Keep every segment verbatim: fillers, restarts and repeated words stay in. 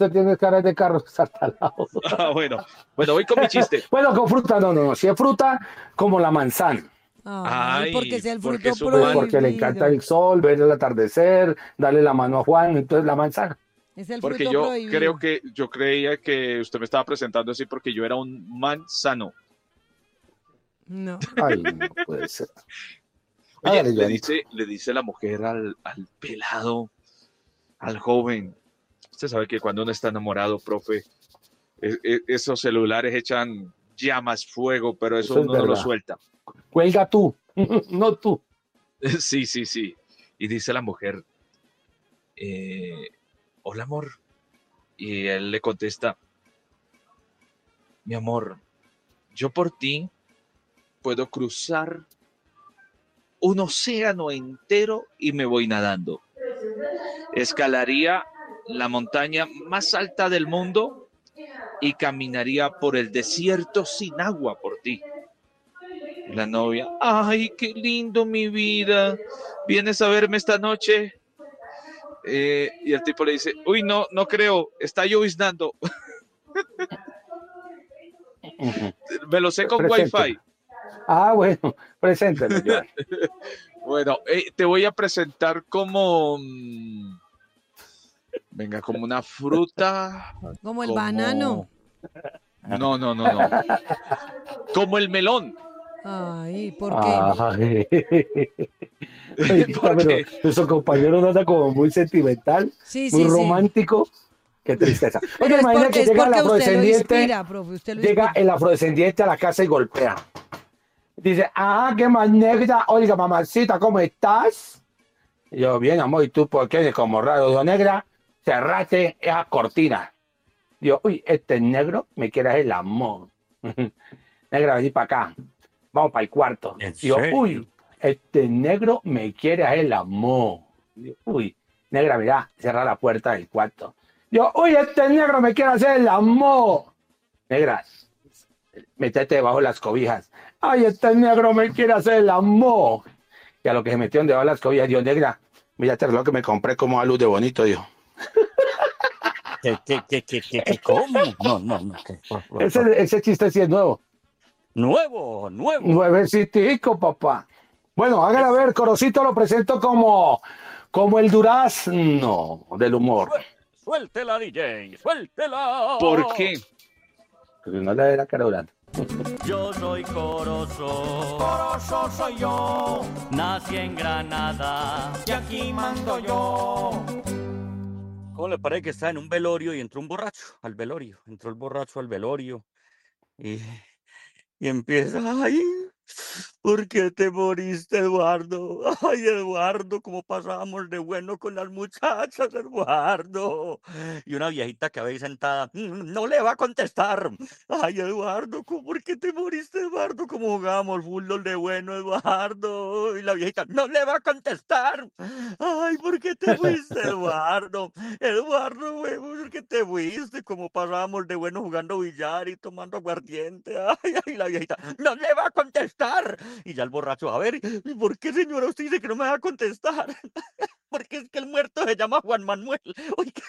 Usted tiene cara de carro saltalado. Ah, bueno, bueno, voy con mi chiste. Bueno, con fruta, no, no, no. Si es fruta, como la manzana. Ay, porque Ay, es el porque fruto es un Pues man, porque le encanta prohibido. el sol, ver el atardecer, darle la mano a Juan, entonces la manzana. Es el porque fruto yo creo prohibido. que, yo creía que usted me estaba presentando así porque yo era un man sano. No. Ay, no puede ser. Oye, Hágale, le Joanito. dice, le dice la mujer al, al pelado, al joven. Usted sabe que cuando uno está enamorado, profe, e- e- esos celulares echan llamas, fuego, pero eso Eso es uno no lo verdad. suelta. Cuelga tú, no tú. Sí, sí, sí. Y dice la mujer, eh, hola amor. Y él le contesta, mi amor, yo por ti puedo cruzar un océano entero y me voy nadando. Escalaría la montaña más alta del mundo y caminaría por el desierto sin agua por ti. Y la novia, ay, qué lindo mi vida. ¿Vienes a verme esta noche? Eh, y el tipo le dice, uy, no, no creo, está lloviznando. Ujú. Me lo sé Pre- con Preséntelo. wifi. Ah, bueno, preséntelo, Joan. Bueno, eh, te voy a presentar como, mm, venga, como una fruta, Como el banano. como, no, no, no, no, como el melón. Ay, ¿por qué? Ay. Oiga, pero Porque, nuestro compañero no anda como muy sentimental, Sí, muy sí, sí. romántico. Qué tristeza. Pero Oye, es, por, imagina que es llega el porque usted lo afrodescendiente, inspira, profe. Usted lo llega inspira. el afrodescendiente a la casa y golpea. Dice, ah, qué más negra. Oiga, mamacita, ¿cómo estás? Y yo, bien, amor, ¿y tú por qué? Dice, como raro, digo, negra, cerrate esa cortina. Digo, uy, este negro me quiere hacer el amor. Negra, vení para acá. Vamos para el cuarto. ¿En Digo, serio? uy, este negro me quiere hacer el amor. Digo, uy, negra, mirá, cierra la puerta del cuarto. Digo, uy, este negro me quiere hacer el amor. Negra, métete debajo de las cobijas. Ay, este negro me quiere hacer el amor. Y a lo que se metió debajo de las cobijas, Dios, negra, mírate el reloj que me compré como a luz de bonito, dijo. ¿Qué, qué, qué, qué, qué, qué, cómo? No, no, no. ¿qué? Por- por- por- Ese, ese chiste sí es nuevo. Nuevo, nuevo. Nuevecitico, papá. Bueno, hágale ver, Corocito lo presento como, como el durazno del humor. Suel- Suéltela, D J, suéltela. ¿por qué? Porque no le dé la cara durante. Yo soy Corozo. Corozo soy yo. Nací en Granada. Y aquí mando yo. ¿Cómo le parece que está en un velorio y entró un borracho al velorio? Entró el borracho al velorio y, y empieza, ay, ¿por qué te moriste, Eduardo? Ay, Eduardo, ¿cómo pasábamos de bueno con las muchachas, Eduardo? Y una viejita que había ahí sentada, "Mm, no le va a contestar. Ay, Eduardo, ¿cómo- ¿por qué te moriste, Eduardo? ¿Cómo jugábamos fútbol de bueno, Eduardo? Y la viejita, no le va a contestar. Ay, ¿por qué te fuiste, Eduardo? Eduardo, güey, ¿por qué te fuiste? Como pasábamos de bueno jugando billar y tomando aguardiente. Ay, ay, la viejita, no le va a contestar. Y ya el borracho, a ver, ¿y por qué, señora, usted dice que no me va a contestar? Porque es que el muerto se llama Juan Manuel. Oiga.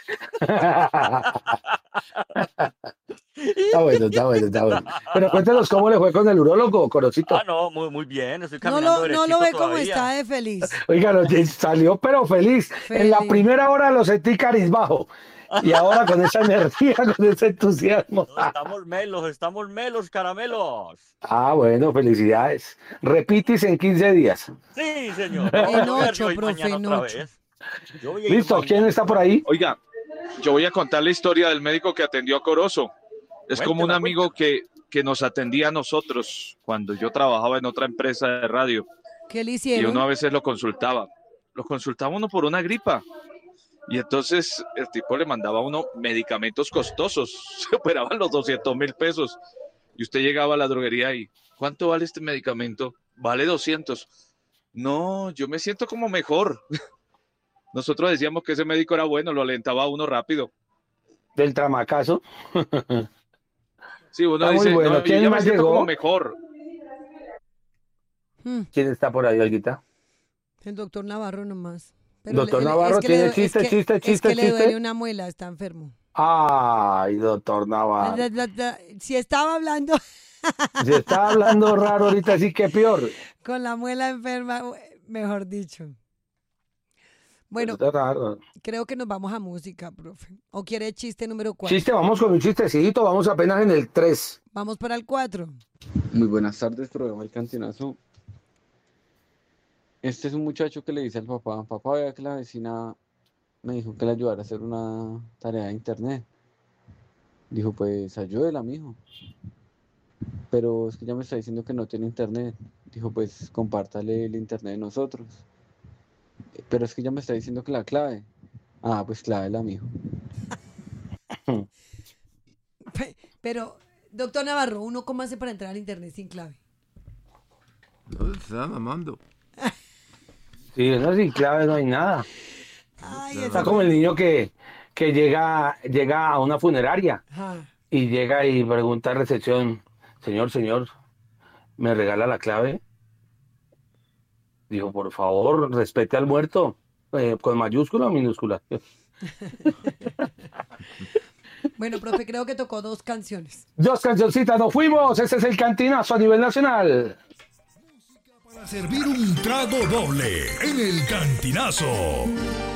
Está bueno, está bueno, está bueno. Pero cuéntanos cómo le fue con el urólogo, Ah, Corocito. no, muy, muy bien, estoy No caminando lo, no lo derechito ve como está todavía. de feliz. Oiga, lo- salió pero feliz. En la Feliz. primera hora lo sentí carizbajo. Y ahora con esa energía, con ese entusiasmo. No, estamos melos, estamos melos, caramelos. Ah, bueno, felicidades. Repites en quince días. Sí, señor. No, En yo voy a ir ocho, hoy profe, mañana en otra ocho. vez. Yo voy a ir Listo, ¿quién mañana está por otra vez. ahí? Oiga, yo voy a contar la historia del médico que atendió a Corozo. Es como un Cuéntela, amigo cuéntela. que, que nos atendía a nosotros cuando yo trabajaba en otra empresa de radio ¿Qué le y uno a hicieron? veces lo consultaba. Lo consultaba uno por una gripa y entonces el tipo le mandaba a uno medicamentos costosos, se operaban los doscientos mil pesos y usted llegaba a la droguería y ¿cuánto vale este medicamento? Vale doscientos. No, yo me siento como mejor. Nosotros decíamos que ese médico era bueno, lo alentaba a uno rápido. Del tramacazo. Sí, uno Está muy dice, bueno. no, yo ¿Quién ya me más siento como llegó? mejor. Hmm, ¿Quién está por ahí, Olguita? el doctor Navarro nomás. Pero le- Doctor le- es Navarro, que le, ¿tiene du- es chiste, que, chiste, es chiste, que le duele chiste? una muela, está enfermo. Ay, doctor Da, Navarro. da, da, da. Si estaba hablando Si está hablando raro ahorita, sí que peor. con la muela enferma, mejor dicho. Bueno, Está raro. creo que nos vamos a música, profe. ¿O quiere chiste número cuatro? Chiste, vamos con un chistecito, vamos apenas en el tres. Vamos para el cuatro. Muy buenas tardes, programa El Cantinazo. Este es un muchacho que le dice al papá, papá, vea que la vecina me dijo que le ayudara a hacer una tarea de internet. Dijo, pues ayúdela, mijo. Pero es que ya me está diciendo que no tiene internet. Dijo, pues compártale el internet de nosotros. Pero es que ya me está diciendo que la clave. Ah, pues clávela, mijo. Pe- Pero, doctor Navarro, ¿uno cómo hace para entrar al internet sin clave? No, está mamando. Sí, eso sin clave no hay nada. Ay, Está eso- como el niño que, que llega, llega a una funeraria Ajá. y llega y pregunta a recepción, señor, señor, ¿me regala la clave? Dijo, por favor, respete al muerto, eh, con mayúscula o minúscula. Bueno, profe, creo que tocó dos canciones. Dos cancioncitas, nos fuimos, ese es el Cantinazo a nivel nacional. Para servir un trago doble en el Cantinazo.